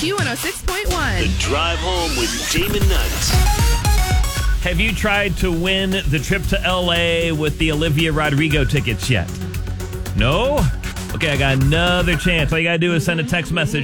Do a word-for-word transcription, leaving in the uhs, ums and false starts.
Q one oh six point one. The Drive Home with Damon Nutt. Have you tried to win the trip to L A with the Olivia Rodrigo tickets yet? No? Okay, I got another chance. All you got to do is send a text message